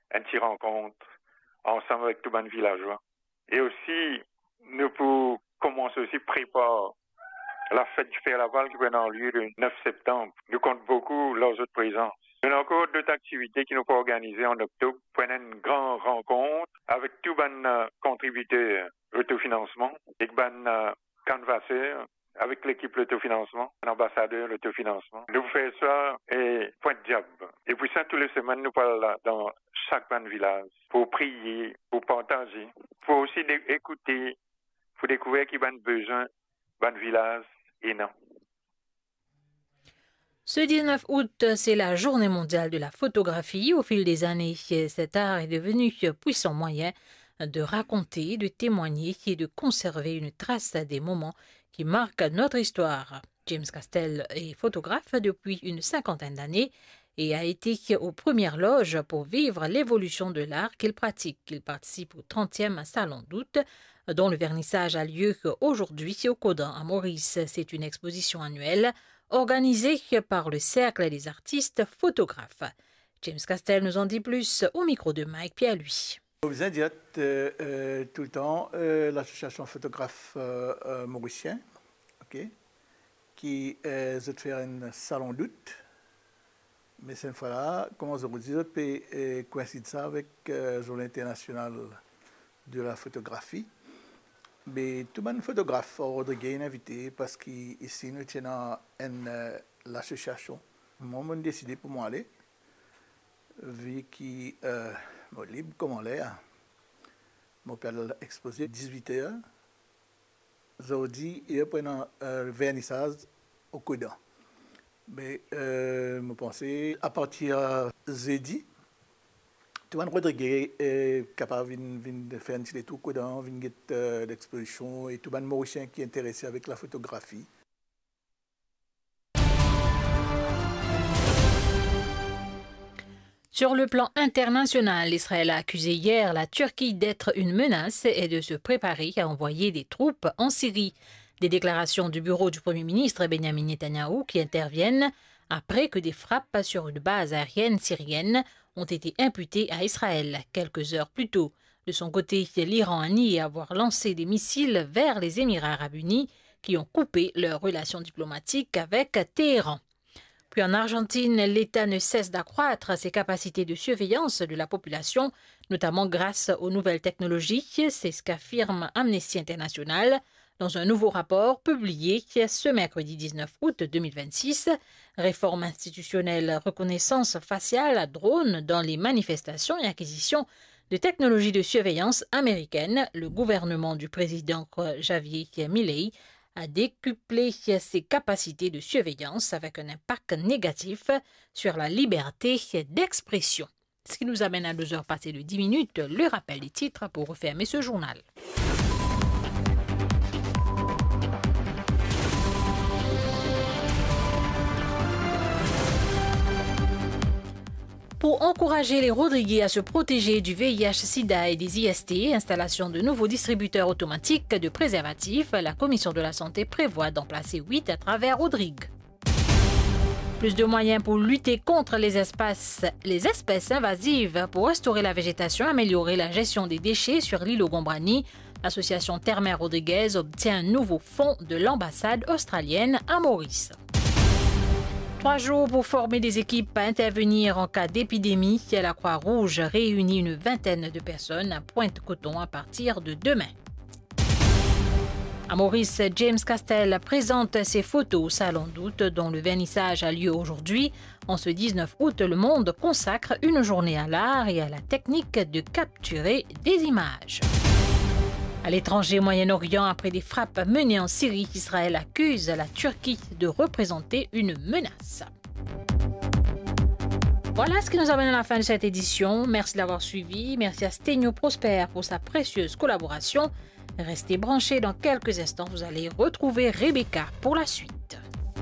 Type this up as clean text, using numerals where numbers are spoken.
une petite rencontre ensemble avec tous les villageois. Et aussi, nous pour commencer aussi à préparer la fête du Fer-Laval qui va avoir lieu le 9 septembre. Nous comptons beaucoup leurs autres présences. Il y a encore d'autres activités qui nous peuvent organiser en octobre pour une grande rencontre avec tous les contributeurs autofinancement, avec les canvasseurs, avec l'équipe l'autofinancement, l'ambassadeur l'autofinancement. Nous faisons ça et point de diable. Et puis ça, toutes les semaines, nous parlons là, dans chaque village pour prier, pour partager, pour aussi écouter, pour découvrir qui a besoin de village et non. Ce 19 août, c'est la journée mondiale de la photographie. Au fil des années, cet art est devenu puissant moyen de raconter, de témoigner et de conserver une trace des moments qui marquent notre histoire. James Castell est photographe depuis une cinquantaine d'années et a été aux premières loges pour vivre l'évolution de l'art qu'il pratique. Il participe au 30e Salon d'août, dont le vernissage a lieu aujourd'hui au Codan à Maurice. C'est une exposition annuelle organisée par le Cercle des artistes photographes. James Castell nous en dit plus au micro de Mike Pierre-Louis. Vous êtes tout le temps l'association photographe mauricien, qui a fait un salon d'août. Mais cette fois-là, comment vous dites, peut coïncide ça avec la journée internationale de la photographie. Mais tout le monde photographe, Rodrigue est invité parce qu'ici nous tenons l'association. Moi, j'ai décidé pour moi aller, vu qu'il est libre comme on l'est. Mon père l'a exposé 18h. Aujourd'hui, il y a un vernissage au Codan. Mais je pense à partir de jeudi, tout le monde Rodrigue est capable de faire un petit tour Codan, de faire l'exposition et tout le monde mauricien qui est intéressé avec la photographie. Sur le plan international, Israël a accusé hier la Turquie d'être une menace et de se préparer à envoyer des troupes en Syrie. Des déclarations du bureau du Premier ministre Benjamin Netanyahou qui interviennent après que des frappes sur une base aérienne syrienne ont été imputées à Israël quelques heures plus tôt. De son côté, l'Iran a nié avoir lancé des missiles vers les Émirats arabes unis qui ont coupé leurs relations diplomatiques avec Téhéran. Puis en Argentine, l'État ne cesse d'accroître ses capacités de surveillance de la population, notamment grâce aux nouvelles technologies. C'est ce qu'affirme Amnesty International dans un nouveau rapport publié ce mercredi 19 août 2026. Réforme institutionnelle, reconnaissance faciale, drone dans les manifestations et acquisition de technologies de surveillance américaines. Le gouvernement du président Javier Milei a décuplé ses capacités de surveillance avec un impact négatif sur la liberté d'expression. Ce qui nous amène à 2h passées de 10 minutes, le rappel des titres pour refermer ce journal. Pour encourager les Rodrigues à se protéger du VIH-Sida et des IST, installation de nouveaux distributeurs automatiques de préservatifs, la Commission de la Santé prévoit d'en placer 8 à travers Rodrigue. Plus de moyens pour lutter contre les espèces invasives, pour restaurer la végétation, améliorer la gestion des déchets sur l'île au Gombrani. L'association Terre-Mère Rodriguez obtient un nouveau fonds de l'ambassade australienne à Maurice. 3 jours pour former des équipes à intervenir en cas d'épidémie. La Croix-Rouge réunit une vingtaine de personnes à Pointe-Coton à partir de demain. À Maurice, James Castell présente ses photos au Salon d'août dont le vernissage a lieu aujourd'hui. En ce 19 août, le monde consacre une journée à l'art et à la technique de capturer des images. À l'étranger, Moyen-Orient, après des frappes menées en Syrie, Israël accuse la Turquie de représenter une menace. Voilà ce qui nous amène à la fin de cette édition. Merci de l'avoir suivi. Merci à Sténio Prosper pour sa précieuse collaboration. Restez branchés, dans quelques instants, vous allez retrouver Rebecca pour la suite.